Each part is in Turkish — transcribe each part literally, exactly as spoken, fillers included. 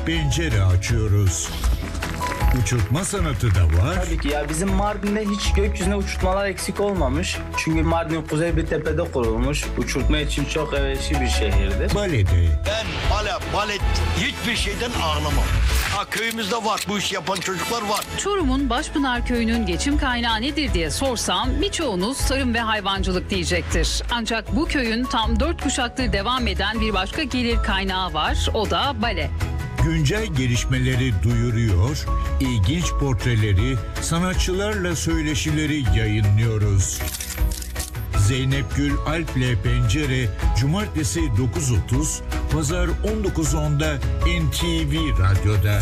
pencere açıyoruz. Uçurtma sanatı da var. Tabii ki ya, bizim Mardin'de hiç gökyüzüne uçurtmalar eksik olmamış. Çünkü Mardin kuzey bir tepede kurulmuş. Uçurtma için çok elverişli bir şehirdir. Balede. Ben bale, balet hiçbir şeyden ağlamam. Ha, köyümüzde var, bu işi yapan çocuklar var. Çorum'un Başpınar Köyü'nün geçim kaynağı nedir diye sorsam birçoğunuz tarım ve hayvancılık diyecektir. Ancak bu köyün tam dört kuşaktır devam eden bir başka gelir kaynağı var, o da bale. Güncel gelişmeleri duyuruyor, ilginç portreleri, sanatçılarla söyleşileri yayınlıyoruz. Zeynep Gül Alp'le Pencere, Cumartesi dokuz otuz, Pazar on dokuz onda N T V Radyo'da.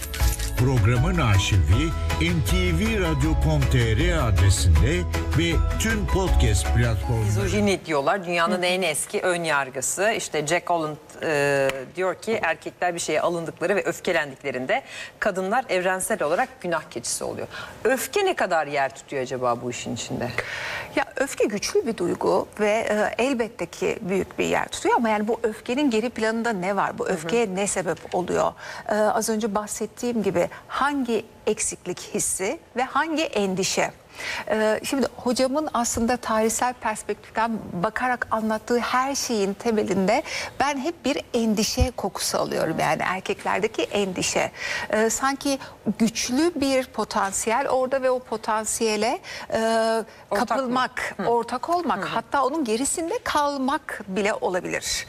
Programın arşivi N T V radyo nokta com nokta tr adresinde ve tüm podcast platformlarında. Mizojini diyorlar. Dünyanın en eski ön yargısı. İşte Jack Holland e, diyor ki erkekler bir şeye alındıkları ve öfkelendiklerinde kadınlar evrensel olarak günah keçisi oluyor. Öfke ne kadar yer tutuyor acaba bu işin içinde? Ya öfke güçlü bir duygu ve e, elbette ki büyük bir yer tutuyor ama yani bu öfkenin geri planında ne var? Bu öfkeye hı hı. ne sebep oluyor? E, az önce bahsettiğim gibi hangi eksiklik hissi ve hangi endişe? Ee, şimdi hocamın aslında tarihsel perspektiften bakarak anlattığı her şeyin temelinde ben hep bir endişe kokusu alıyorum. Yani erkeklerdeki endişe. Ee, sanki güçlü bir potansiyel orada ve o potansiyele e, kapılmak, ortak, ortak olmak, Hı. hatta onun gerisinde kalmak bile olabilir.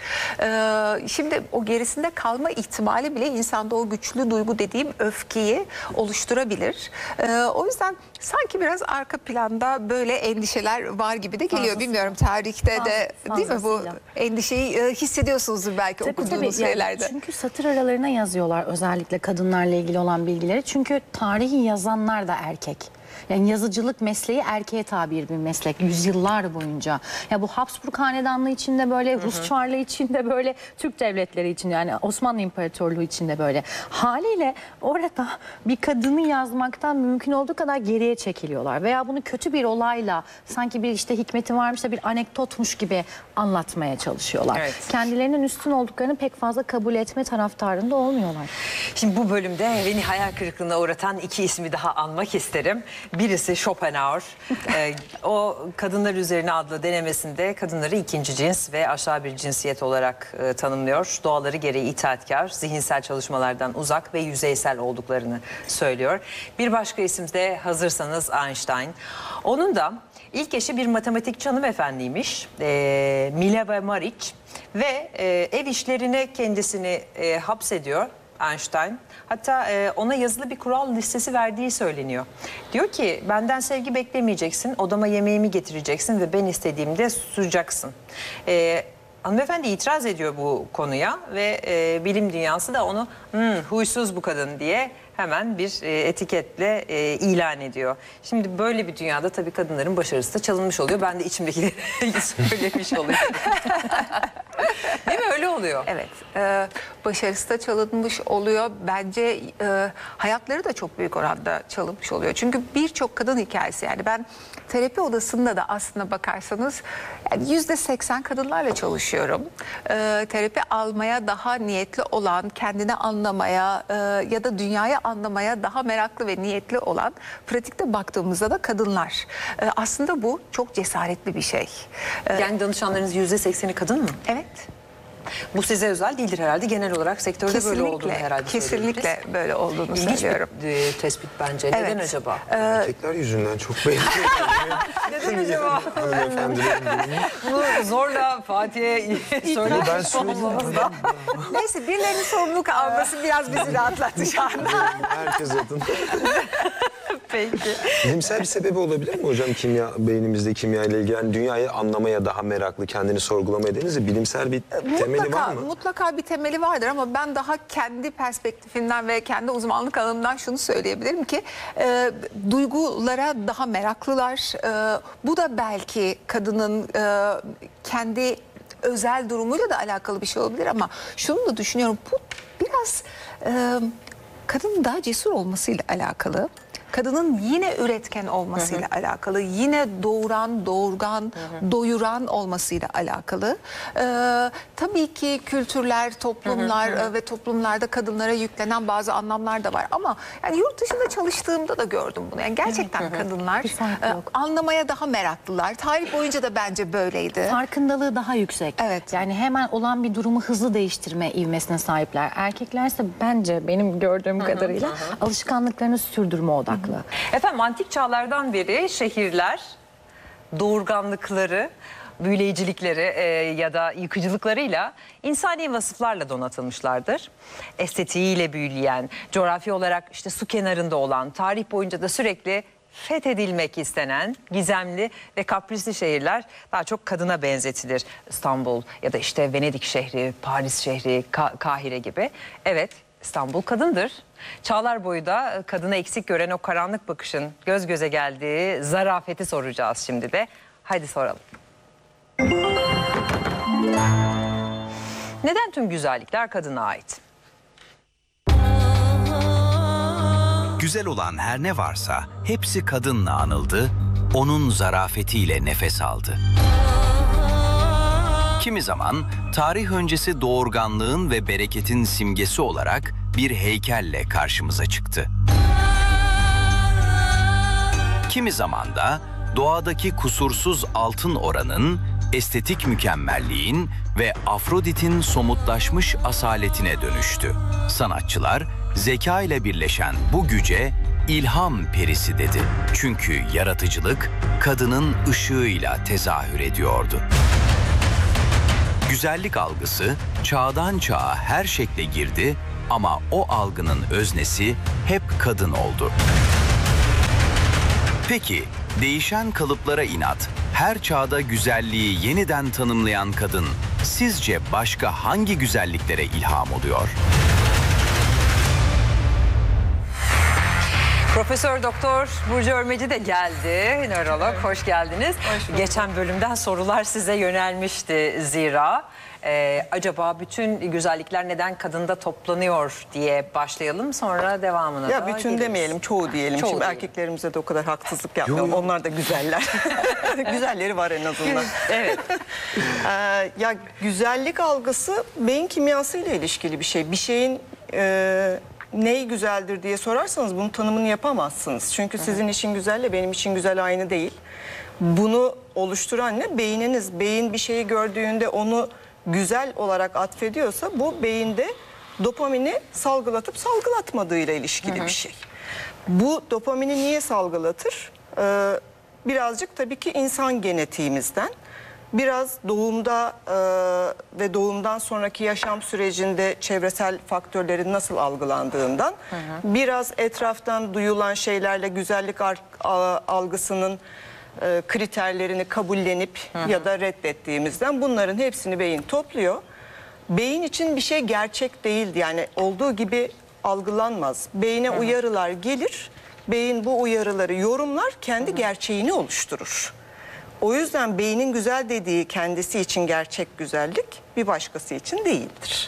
Ee, şimdi o gerisinde kalma ihtimali bile insanda o güçlü duygu dediğim öfkeyi oluşturabilir. Ee, o yüzden sanki biraz arka planda böyle endişeler var gibi de geliyor. Bilmiyorum tarihte de değil mi bu endişeyi e, hissediyorsunuzdur belki tabii, okuduğunuz tabii. şeylerde. Yani çünkü satır aralarına yazıyorlar özellikle kadınlarla ilgili olan bilgileri. Çünkü tarihi yazanlar da erkek. Yani yazıcılık mesleği erkeğe tabi bir meslek yüzyıllar boyunca. Ya bu Habsburg Hanedanlığı içinde böyle, Rus hı hı. Çarlığı içinde böyle, Türk devletleri içinde yani Osmanlı İmparatorluğu içinde böyle. Haliyle orada bir kadını yazmaktan mümkün olduğu kadar geriye çekiliyorlar. Veya bunu kötü bir olayla sanki bir işte hikmeti varmış da bir anekdotmuş gibi anlatmaya çalışıyorlar. Evet. Kendilerinin üstün olduklarını pek fazla kabul etme taraftarında olmuyorlar. Şimdi bu bölümde beni hayal kırıklığına uğratan iki ismi daha anmak isterim. Birisi Schopenhauer. ee, o Kadınlar Üzerine adlı denemesinde kadınları ikinci cins ve aşağı bir cinsiyet olarak e, tanımlıyor. Doğaları gereği itaatkar, zihinsel çalışmalardan uzak ve yüzeysel olduklarını söylüyor. Bir başka isim de hazırsanız Einstein. Onun da ilk eşi bir matematikçi hanımefendiymiş. E, Mileva Maric ve e, ev işlerine kendisini e, hapsediyor Einstein. Hatta e, ona yazılı bir kural listesi verdiği söyleniyor. Diyor ki benden sevgi beklemeyeceksin, odama yemeğimi getireceksin ve ben istediğimde susacaksın. E, hanımefendi itiraz ediyor bu konuya ve e, bilim dünyası da onu hmm, huysuz bu kadın diye hemen bir e, etiketle e, ilan ediyor. Şimdi böyle bir dünyada tabii kadınların başarısı da çalınmış oluyor. Ben de içimdekileri söylemiş oluyorum. Değil mi? Öyle oluyor. Evet. E, başarısı da çalınmış oluyor. Bence e, hayatları da çok büyük oranda çalınmış oluyor. Çünkü birçok kadın hikayesi yani ben terapi odasında da aslına bakarsanız yani yüzde seksen kadınlarla çalışıyorum. E, terapi almaya daha niyetli olan, kendini anlamaya e, ya da dünyayı anlamaya daha meraklı ve niyetli olan pratikte baktığımızda da kadınlar. E, aslında bu çok cesaretli bir şey. E, yani danışanlarınız yüzde sekseni kadın mı? Evet. Bu size özel değildir herhalde. Genel olarak sektörde kesinlikle, böyle olduğunu herhalde kesinlikle böyle olduğunu İlginç söylüyorum. İlginç bir tespit bence. Evet. Neden acaba? Ee, Erkekler yüzünden çok beğeniyorum. Neden acaba? Bunu zorla Fatih'e söylemiş olmamızda. Neyse birilerinin sorumluluk alması biraz bizi rahatlattı şu anda. Herkes adın. Peki. Bilimsel bir sebebi olabilir mi hocam kimya, beynimizde kimya ile ilgili? Yani dünyayı anlamaya daha meraklı, kendini sorgulamaya dediniz bilimsel bir temeli mutlaka, var mı? Mutlaka bir temeli vardır ama ben daha kendi perspektifimden ve kendi uzmanlık alanımdan şunu söyleyebilirim ki e, duygulara daha meraklılar. E, bu da belki kadının e, kendi özel durumuyla da alakalı bir şey olabilir ama şunu da düşünüyorum bu biraz e, kadının daha cesur olmasıyla alakalı. kadının yine üretken olmasıyla alakalı, yine doğuran, doğurgan, doyuran olmasıyla alakalı. Ee, tabii ki kültürler, toplumlar e, ve toplumlarda kadınlara yüklenen bazı anlamlar da var. Ama yani yurt dışında çalıştığımda da gördüm bunu. Yani gerçekten kadınlar Bir fark e, yok. anlamaya daha meraklılar. Tarih boyunca da bence böyleydi. Farkındalığı daha yüksek. Evet. Yani hemen olan bir durumu hızlı değiştirme ivmesine sahipler. Erkeklerse bence benim gördüğüm kadarıyla alışkanlıklarını sürdürme odaklı. Efendim antik çağlardan beri şehirler doğurganlıkları, büyüleyicilikleri e, ya da yıkıcılıklarıyla insani vasıflarla donatılmışlardır. Estetiğiyle büyüleyen, coğrafi olarak işte su kenarında olan, tarih boyunca da sürekli fethedilmek istenen gizemli ve kaprisli şehirler daha çok kadına benzetilir. İstanbul ya da işte Venedik şehri, Paris şehri, Ka- Kahire gibi. Evet, İstanbul kadındır. Çağlar boyu da kadını eksik gören o karanlık bakışın göz göze geldiği zarafeti soracağız şimdi de. Haydi soralım. Neden tüm güzellikler kadına ait? Güzel olan her ne varsa hepsi kadınla anıldı, onun zarafetiyle nefes aldı. Kimi zaman tarih öncesi doğurganlığın ve bereketin simgesi olarak bir heykelle karşımıza çıktı. Kimi zaman da doğadaki kusursuz altın oranın, estetik mükemmelliğin ve Afrodit'in somutlaşmış asaletine dönüştü. Sanatçılar zeka ile birleşen bu güce ilham perisi dedi. Çünkü yaratıcılık kadının ışığıyla tezahür ediyordu. Güzellik algısı çağdan çağa her şekle girdi ama o algının öznesi hep kadın oldu. Peki, değişen kalıplara inat, her çağda güzelliği yeniden tanımlayan kadın sizce başka hangi güzelliklere ilham oluyor? Profesör Doktor Burcu Örmeci de geldi. Nörolog, hoş geldiniz. Hoş Geçen bölümden sorular size yönelmişti zira. Ee, acaba bütün güzellikler neden kadında toplanıyor diye başlayalım. Sonra devamına da Ya bütün geliriz. demeyelim, çoğu diyelim. Çoğu Şimdi diyelim. erkeklerimize de o kadar haksızlık yapmayalım. Onlar da güzeller. Güzelleri var en azından. Evet. Ee, ya güzellik algısı beyin kimyası ile ilişkili bir şey. Bir şeyin e, neyi güzeldir diye sorarsanız bunun tanımını yapamazsınız. Çünkü sizin için güzelle benim için güzel aynı değil. Bunu oluşturan ne? Beyniniz. Beyin bir şeyi gördüğünde onu güzel olarak atfediyorsa bu beyinde dopamini salgılatıp salgılatmadığıyla ilişkili bir şey. Bu dopamini niye salgılatır? Ee, birazcık tabii ki insan genetiğimizden. Biraz doğumda e, ve doğumdan sonraki yaşam sürecinde çevresel faktörlerin nasıl algılandığından, hı hı. biraz etraftan duyulan şeylerle güzellik ar- a- algısının e, kriterlerini kabullenip hı hı. ya da reddettiğimizden bunların hepsini beyin topluyor. Beyin için bir şey gerçek değildi, yani olduğu gibi algılanmaz. Beyine hı hı. uyarılar gelir, beyin bu uyarıları yorumlar, kendi hı hı. gerçeğini oluşturur. O yüzden beynin güzel dediği kendisi için gerçek güzellik bir başkası için değildir.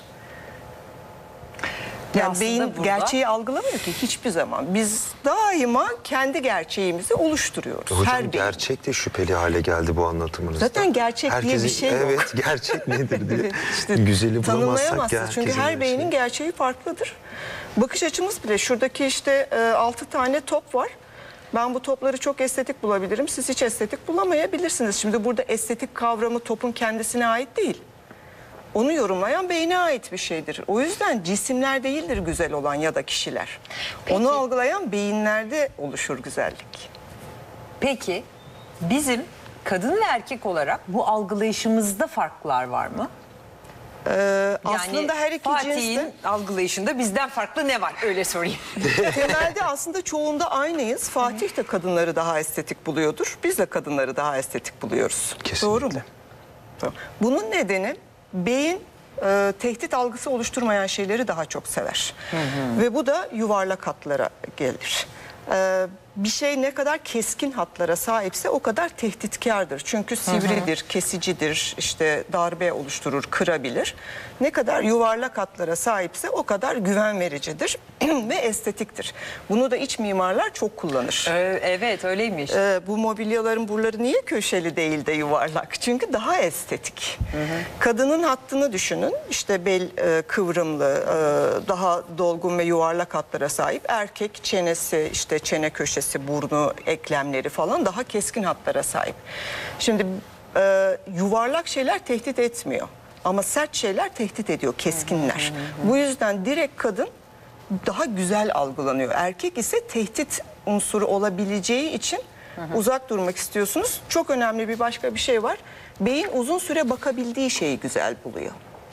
Yani beyin burada gerçeği algılamıyor ki hiçbir zaman. Biz daima kendi gerçeğimizi oluşturuyoruz. Hocam her gerçek de şüpheli hale geldi bu anlatımınızda. Zaten gerçek diye Herkesin, bir şey yok. Evet, gerçek nedir diye. işte güzeli bulamazsak tanımlayamazsınız. Çünkü her gerçeği. beynin gerçeği farklıdır. Bakış açımız bile, şuradaki işte e, altı tane top var. Ben bu topları çok estetik bulabilirim. Siz hiç estetik bulamayabilirsiniz. Şimdi burada estetik kavramı topun kendisine ait değil. Onu yorumlayan beyne ait bir şeydir. O yüzden cisimler değildir güzel olan ya da kişiler. Peki. Onu algılayan beyinlerde oluşur güzellik. Peki bizim kadın ve erkek olarak bu algılayışımızda farklar var mı? Ee, Yani aslında her iki Fatih'in cinste algılayışında bizden farklı ne var? Öyle sorayım. temelde aslında çoğunda aynıyız. Fatih de kadınları daha estetik buluyordur. Biz de kadınları daha estetik buluyoruz. Kesinlikle. Doğru mu? Tamam. Bunun nedeni beyin e, tehdit algısı oluşturmayan şeyleri daha çok sever. Hı hı. Ve bu da yuvarlak hatlara gelir. E, bir şey ne kadar keskin hatlara sahipse o kadar tehditkardır. Çünkü sivridir, kesicidir, işte darbe oluşturur, kırabilir. Ne kadar yuvarlak hatlara sahipse o kadar güven vericidir ve estetiktir. Bunu da iç mimarlar çok kullanır. Ee, evet öyleymiş. Ee, bu mobilyaların buraları niye köşeli değil de yuvarlak? Çünkü daha estetik. Hı hı. Kadının hattını düşünün. İşte bel e, kıvrımlı, e, daha dolgun ve yuvarlak hatlara sahip. Erkek çenesi, işte çene köşesi, burnu, eklemleri falan daha keskin hatlara sahip. Şimdi e, yuvarlak şeyler tehdit etmiyor. Ama sert şeyler tehdit ediyor, keskinler. Hı hı hı. Bu yüzden direkt kadın daha güzel algılanıyor. Erkek ise tehdit unsuru olabileceği için hı hı. uzak durmak istiyorsunuz. Çok önemli bir başka bir şey var. Beyin uzun süre bakabildiği şeyi güzel buluyor.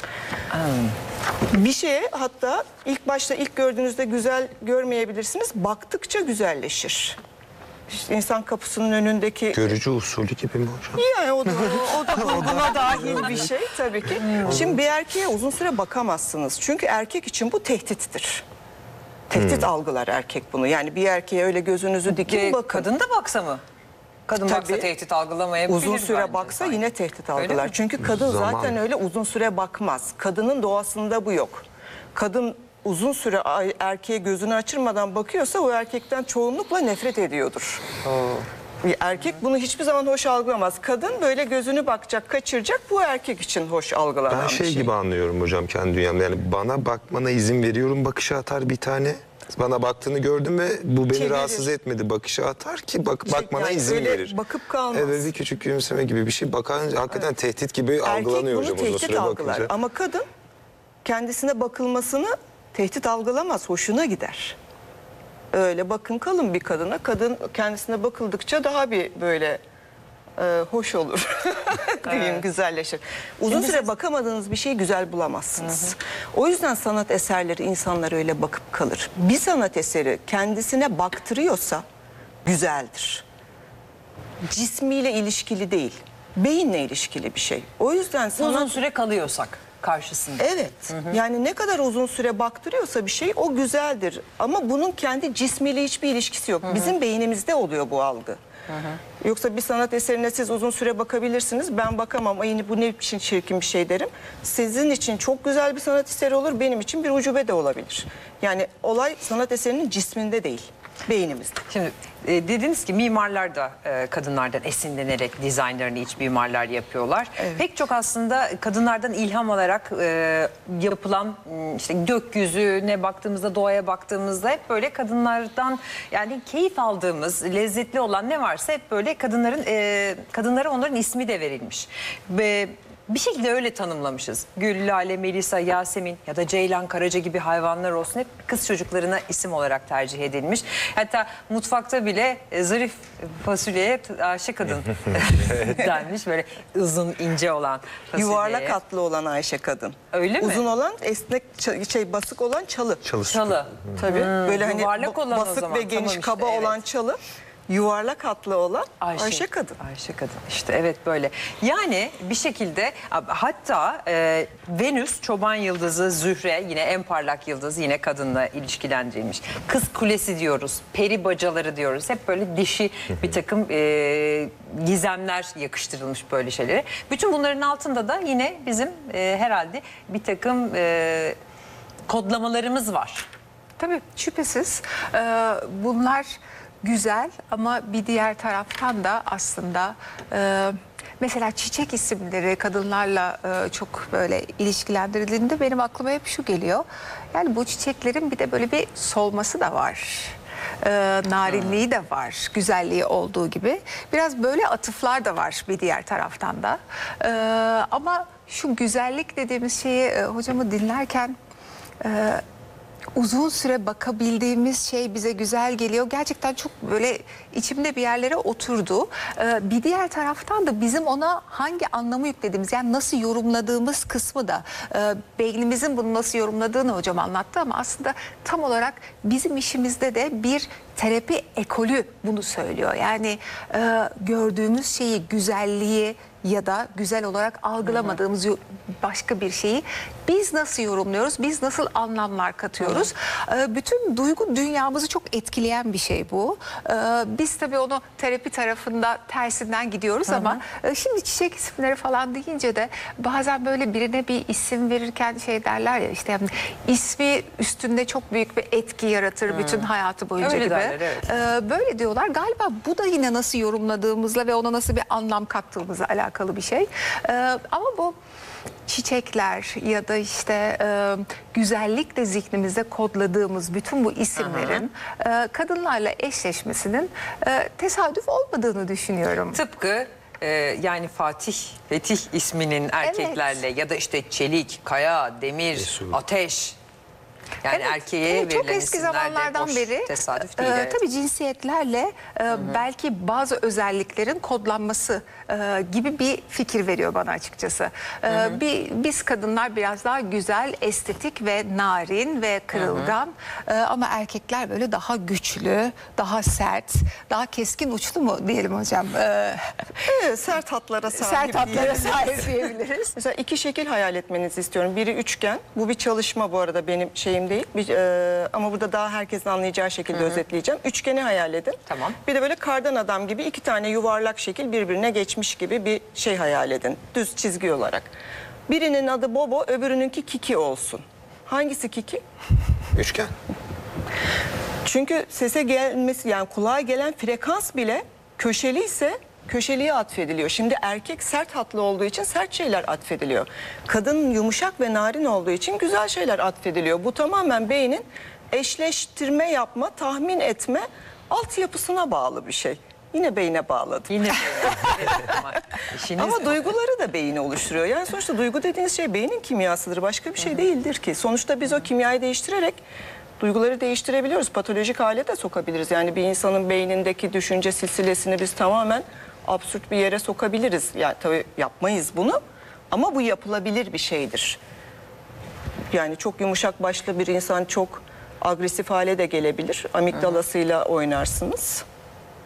Hmm. Bir şeye hatta ilk başta ilk gördüğünüzde güzel görmeyebilirsiniz. Baktıkça güzelleşir. İşte insan kapısının önündeki... Görücü usulü gibi mi hocam? Yani o da, o da buna dahil bir şey tabii ki. Şimdi bir erkeğe uzun süre bakamazsınız. Çünkü erkek için bu tehdittir. Tehdit hmm. algılar erkek bunu. Yani bir erkeğe öyle gözünüzü dikin bakın. Kadın da baksa mı? Kadın Tabii, baksa tehdit algılamayabilir. Uzun süre bence baksa sanki. yine tehdit algılar. Çünkü kadın Zaman. zaten öyle uzun süre bakmaz. Kadının doğasında bu yok. Kadın uzun süre erkeğe gözünü açırmadan bakıyorsa o erkekten çoğunlukla nefret ediyordur. Oo. Erkek bunu hiçbir zaman hoş algılamaz. Kadın böyle gözünü bakacak, kaçıracak, bu erkek için hoş algılanan Ben bir şey, şey. gibi anlıyorum hocam kendi dünyamda. Yani bana bakmana izin veriyorum, bakışı atar bir tane. Bana baktığını gördüm ve bu beni Çevirir. rahatsız etmedi. Bakışı atar ki bak, bakmana Yani izin öyle verir. bakıp kalmaz. Evet, bir küçük gülümseme gibi bir şey. Bakınca hakikaten evet. tehdit gibi Erkek algılanıyor bunu hocam uzun tehdit süre algılar. bakınca. Ama kadın kendisine bakılmasını tehdit algılamaz, hoşuna gider. Öyle bakın kalın bir kadına. Kadın kendisine bakıldıkça daha bir böyle e, hoş olur. Diyeyim, evet. güzelleşir. Uzun Şimdi süre siz... bakamadığınız bir şeyi güzel bulamazsınız. Hı hı. O yüzden sanat eserleri insanlar öyle bakıp kalır. Bir sanat eseri kendisine baktırıyorsa güzeldir. Cismiyle ilişkili değil, beyinle ilişkili bir şey. O yüzden sanat... Uzun süre kalıyorsak karşısında. Evet. Hı hı. Yani ne kadar uzun süre baktırıyorsa bir şey o güzeldir. Ama bunun kendi cismiyle hiçbir ilişkisi yok. Hı hı. Bizim beynimizde oluyor bu algı. Hı hı. Yoksa bir sanat eserine siz uzun süre bakabilirsiniz. Ben bakamam. Ay bu ne için çirkin bir şey derim. Sizin için çok güzel bir sanat eseri olur. Benim için bir ucube de olabilir. Yani olay sanat eserinin cisminde değil, beynimizde. Şimdi e, dediniz ki mimarlar da e, kadınlardan esinlenerek dizaynlarını iç mimarlar yapıyorlar. Evet. Pek çok aslında kadınlardan ilham alarak e, yapılan işte gökyüzüne baktığımızda, doğaya baktığımızda hep böyle kadınlardan yani keyif aldığımız, lezzetli olan ne varsa hep böyle kadınların e, kadınlara onların ismi de verilmiş. Ve bir şekilde öyle tanımlamışız. Gül, Lale, Melisa, Yasemin ya da Ceylan, Karaca gibi hayvanlar olsun hep kız çocuklarına isim olarak tercih edilmiş. Hatta mutfakta bile e, zarif fasulyeye Ayşe kadın denmiş. Böyle uzun ince olan fasulyeye. Yuvarlak hatlı olan Ayşe kadın. Öyle mi? Uzun olan esnek şey basık olan çalı. Çalı. Çalı. Tabii. Hmm, böyle hani yuvarlak olan o basık zaman. ve geniş Tamam işte, kaba evet. olan çalı. Yuvarlak hatlı olan Ayşe, Ayşe kadın. Ayşe kadın işte evet böyle. Yani bir şekilde hatta e, Venüs, çoban yıldızı, Zühre yine en parlak yıldız yine kadınla ilişkilendirilmiş. Kız kulesi diyoruz, peri bacaları diyoruz. Hep böyle dişi bir takım e, gizemler yakıştırılmış böyle şeylere. Bütün bunların altında da yine bizim e, herhalde bir takım e, kodlamalarımız var. Tabii şüphesiz e, bunlar güzel ama bir diğer taraftan da aslında e, mesela çiçek isimleri kadınlarla e, çok böyle ilişkilendirildiğinde benim aklıma hep şu geliyor. Yani bu çiçeklerin bir de böyle bir solması da var. E, narinliği hmm. de var, güzelliği olduğu gibi. Biraz böyle atıflar da var bir diğer taraftan da. E, ama şu güzellik dediğimiz şeyi e, hocamı dinlerken... E, uzun süre bakabildiğimiz şey bize güzel geliyor. Gerçekten çok böyle içimde bir yerlere oturdu. Ee, bir diğer taraftan da bizim ona hangi anlamı yüklediğimiz, yani nasıl yorumladığımız kısmı da e, beynimizin bunu nasıl yorumladığını hocam anlattı ama aslında tam olarak bizim işimizde de bir terapi ekolü bunu söylüyor. Yani e, gördüğümüz şeyi, güzelliği ya da güzel olarak algılamadığımız başka bir şeyi biz nasıl yorumluyoruz, biz nasıl anlamlar katıyoruz. Ee, bütün duygu dünyamızı çok etkileyen bir şey bu. Ee, biz tabii onu terapi tarafında tersinden gidiyoruz ama e, şimdi çiçek isimleri falan deyince de bazen böyle birine bir isim verirken şey derler ya, işte yani ismi üstünde çok büyük bir etki yaratır bütün hayatı boyunca Öyle gibi. derler, evet. Ee, böyle diyorlar. Galiba bu da yine nasıl yorumladığımızla ve ona nasıl bir anlam kattığımızla alakalı bir şey. Ee, ama bu çiçekler ya da işte e, güzellikle zihnimizde kodladığımız bütün bu isimlerin e, kadınlarla eşleşmesinin e, tesadüf olmadığını düşünüyorum. Tıpkı e, yani Fatih, Fetih isminin erkeklerle ya da işte çelik, kaya, demir, Resul. ateş. Yani Evet, erkeğe evet, çok verilen eski isimler de zamanlardan boş beri tesadüf e, değil. evet. tabii cinsiyetlerle e, belki bazı özelliklerin kodlanması e, gibi bir fikir veriyor bana açıkçası. E, bir, biz kadınlar biraz daha güzel, estetik ve narin ve kırılgan E, ama erkekler böyle daha güçlü, daha sert, daha keskin uçlu mu diyelim hocam? E, Evet, sert hatlara sahip. sert hatlara diyelim. sahip diyebiliriz. Mesela iki şekil hayal etmenizi istiyorum. Biri üçgen. Bu bir çalışma bu arada, benim şeyim değil. Bir, e, ama burada daha herkesin anlayacağı şekilde özetleyeceğim. Üçgeni hayal edin. Tamam. Bir de böyle kardan adam gibi iki tane yuvarlak şekil birbirine geçmiş gibi bir şey hayal edin. Düz çizgi olarak. Birinin adı Bobo, öbürününki Kiki olsun. Hangisi Kiki? Üçgen. Çünkü sese gelmesi, yani kulağa gelen frekans bile köşeli ise köşeliye atfediliyor. Şimdi erkek sert hatlı olduğu için sert şeyler atfediliyor. Kadın yumuşak ve narin olduğu için güzel şeyler atfediliyor. Bu tamamen beynin eşleştirme yapma, tahmin etme altyapısına bağlı bir şey. Yine beyne bağladım. Yine evet, ama işiniz Ama o. duyguları da beyni oluşturuyor. Yani sonuçta duygu dediğiniz şey beynin kimyasıdır. Başka bir şey değildir ki. Sonuçta biz o kimyayı değiştirerek duyguları değiştirebiliyoruz. Patolojik hale de sokabiliriz. Yani bir insanın beynindeki düşünce silsilesini biz tamamen absürt bir yere sokabiliriz. Yani tabii yapmayız bunu ama bu yapılabilir bir şeydir. Yani çok yumuşak başlı bir insan çok agresif hale de gelebilir. Amigdalasıyla oynarsınız.